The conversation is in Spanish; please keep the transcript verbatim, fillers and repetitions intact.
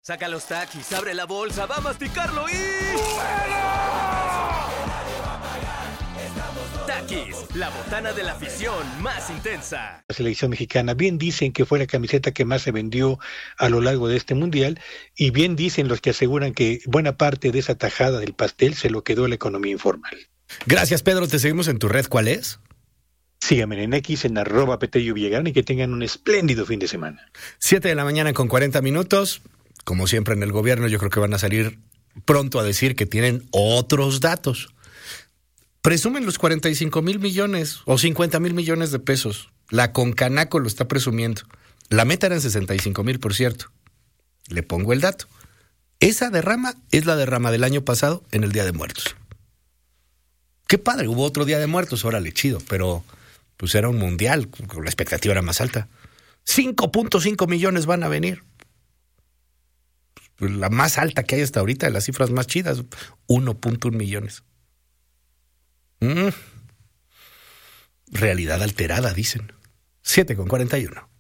Saca los Takis, abre la bolsa, va a masticarlo y... Takis, la botana de la afición más intensa. La selección mexicana, bien dicen que fue la camiseta que más se vendió a lo largo de este mundial, y bien dicen los que aseguran que buena parte de esa tajada del pastel se lo quedó la economía informal. Gracias, Pedro. Te seguimos en tu red. ¿Cuál es? Síganme en X, en arroba Petello Villagrán, y que tengan un espléndido fin de semana. Siete de la mañana con cuarenta minutos. Como siempre en el gobierno, yo creo que van a salir pronto a decir que tienen otros datos. Presumen los cuarenta y cinco mil millones o cincuenta mil millones de pesos. La Concanaco lo está presumiendo. La meta eran sesenta y cinco mil, por cierto. Le pongo el dato. Esa derrama es la derrama del año pasado en el Día de Muertos. Qué padre, hubo otro Día de Muertos, órale, chido, pero pues era un mundial, la expectativa era más alta. cinco punto cinco millones van a venir. La más alta que hay hasta ahorita, de las cifras más chidas, uno punto uno millones. Mm. Realidad alterada, dicen. siete con cuarenta y uno.